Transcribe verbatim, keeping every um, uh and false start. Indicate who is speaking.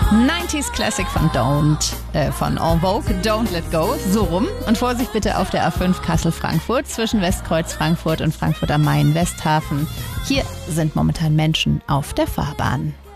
Speaker 1: neunziger Classic von Don't, äh, von En Vogue, Don't Let Go, so rum. Und Vorsicht bitte auf der A fünf Kassel-Frankfurt zwischen Westkreuz Frankfurt und Frankfurt am Main Westhafen. Hier sind momentan Menschen auf der Fahrbahn.